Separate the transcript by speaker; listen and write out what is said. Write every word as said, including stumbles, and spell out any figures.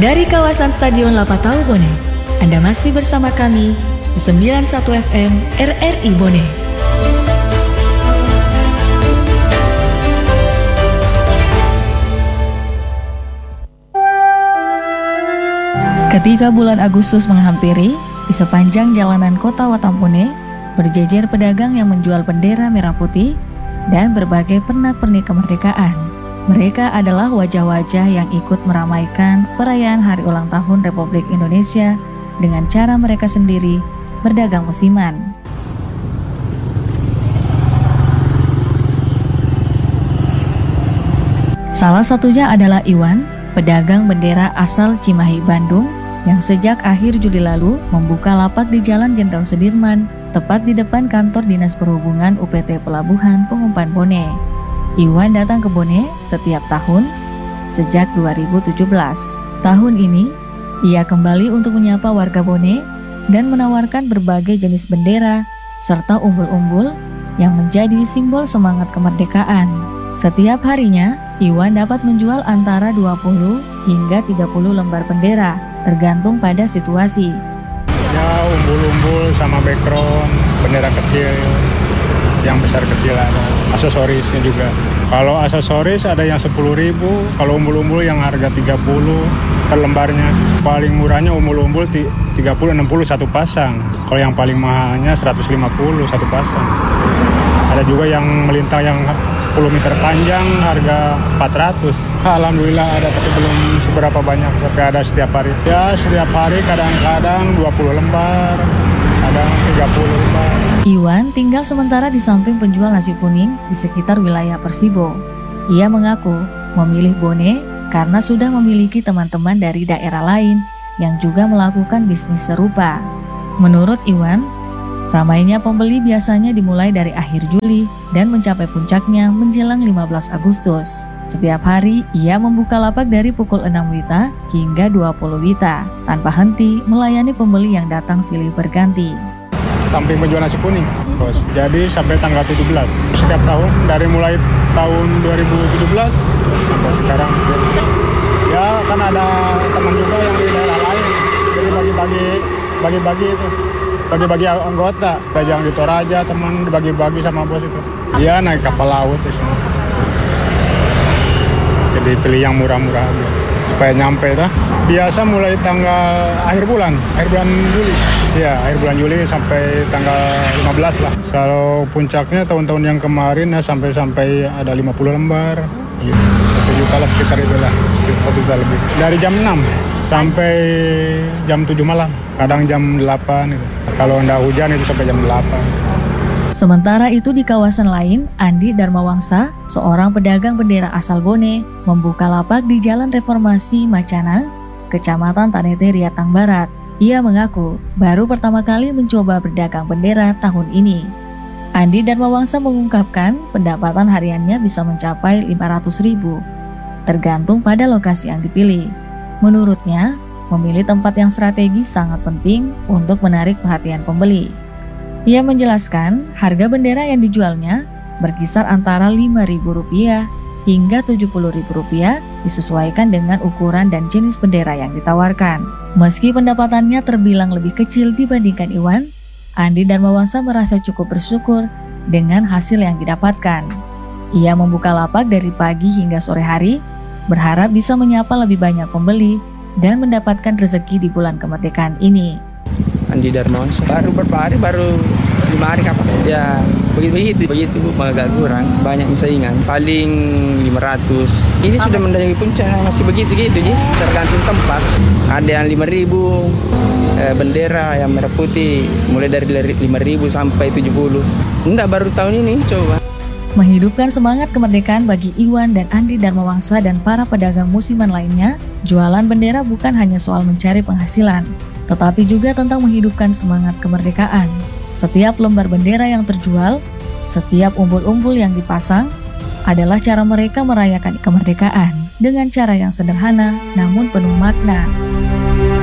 Speaker 1: Dari kawasan Stadion Lapatau Bone, Anda masih bersama kami di sembilan puluh satu F M R R I Bone. Ketika bulan Agustus menghampiri, di sepanjang jalanan kota Watampone, berjejer pedagang yang menjual bendera merah putih dan berbagai pernak-pernik kemerdekaan. Mereka adalah wajah-wajah yang ikut meramaikan perayaan Hari Ulang Tahun Republik Indonesia dengan cara mereka sendiri berdagang musiman. Salah satunya adalah Iwan, pedagang bendera asal Cimahi, Bandung, yang sejak akhir Juli lalu membuka lapak di Jalan Jenderal Sudirman, tepat di depan kantor Dinas Perhubungan U P T Pelabuhan Pengumpan Bone. Iwan datang ke Bone setiap tahun sejak dua ribu tujuh belas. Tahun ini, ia kembali untuk menyapa warga Bone dan menawarkan berbagai jenis bendera serta umbul-umbul yang menjadi simbol semangat kemerdekaan. Setiap harinya, Iwan dapat menjual antara dua puluh hingga tiga puluh lembar bendera, tergantung pada situasi.
Speaker 2: Ya, umbul-umbul sama background, bendera kecil, yang besar kecil ada, aksesorisnya juga. Kalau aksesoris ada yang sepuluh ribu, kalau umbul-umbul yang harga tiga puluh per lembarnya. Paling murahnya umbul-umbul tiga puluh enam puluh satu pasang. Kalau yang paling mahalnya seratus lima puluh satu pasang. Ada juga yang melintang yang sepuluh meter panjang harga empat ratus. Alhamdulillah ada, tapi belum seberapa banyak, tapi ada setiap hari. Ya setiap hari kadang-kadang dua puluh lembar, kadang tiga puluh lembar.
Speaker 1: Iwan tinggal sementara di samping penjual nasi kuning di sekitar wilayah Persibo. Ia mengaku memilih Bone karena sudah memiliki teman-teman dari daerah lain yang juga melakukan bisnis serupa. Menurut Iwan, ramainya pembeli biasanya dimulai dari akhir Juli dan mencapai puncaknya menjelang lima belas Agustus. Setiap hari, ia membuka lapak dari pukul enam wita hingga dua puluh wita, tanpa henti melayani pembeli yang datang silih berganti.
Speaker 2: Sampai menjual nasi kuning, bos. Jadi sampai tanggal tujuh belas. Setiap tahun, dari mulai tahun dua ribu tujuh belas sampai sekarang. Ya, kan ada teman juga yang di daerah lain. Jadi bagi-bagi, bagi-bagi itu. Bagi-bagi anggota, ada yang di Toraja, teman dibagi-bagi sama bos itu. Iya, naik kapal laut di sini. Jadi pilih yang murah-murah aja, supaya nyampe dah. Biasa mulai tanggal akhir bulan, akhir bulan Juli. Ya, akhir bulan Juli sampai tanggal lima belas lah. Kalau puncaknya tahun-tahun yang kemarin ya sampai-sampai ada lima puluh lembar. Gitu. Satu juta lah sekitar itulah, sekitar satu juta lebih. Dari jam enam sampai jam tujuh malam, kadang jam delapan gitu. Kalau nggak hujan itu sampai jam delapan.
Speaker 1: Sementara itu di kawasan lain, Andi Darmawangsa, seorang pedagang bendera asal Bone, membuka lapak di Jalan Reformasi Macanang, Kecamatan Tanete, Riatang Barat. Ia mengaku baru pertama kali mencoba berdagang bendera tahun ini. Andi Darmawangsa mengungkapkan pendapatan hariannya bisa mencapai lima ratus ribu, tergantung pada lokasi yang dipilih. Menurutnya, memilih tempat yang strategis sangat penting untuk menarik perhatian pembeli. Ia menjelaskan harga bendera yang dijualnya berkisar antara lima ribu rupiah hingga tujuh puluh ribu rupiah, disesuaikan dengan ukuran dan jenis bendera yang ditawarkan. Meski pendapatannya terbilang lebih kecil dibandingkan Iwan, Andi Darmawangsa merasa cukup bersyukur dengan hasil yang didapatkan. Ia membuka lapak dari pagi hingga sore hari, berharap bisa menyapa lebih banyak pembeli dan mendapatkan rezeki di bulan kemerdekaan ini.
Speaker 3: Andi Darmawangsa baru berapa hari, baru lima hari kapan? Ya begitu begitu agak kurang, banyak saingan paling lima ratus. Ini sudah mendatangi puncak, masih begitu gitu ya, tergantung tempat. Ada yang lima ribu eh, bendera yang merah putih mulai dari lima ribu sampai tujuh puluh. Enggak, baru tahun ini coba.
Speaker 1: Menghidupkan semangat kemerdekaan bagi Iwan dan Andi Darmawangsa dan para pedagang musiman lainnya, jualan bendera bukan hanya soal mencari penghasilan, tetapi juga tentang menghidupkan semangat kemerdekaan. Setiap lembar bendera yang terjual, setiap umbul-umbul yang dipasang, adalah cara mereka merayakan kemerdekaan dengan cara yang sederhana namun penuh makna.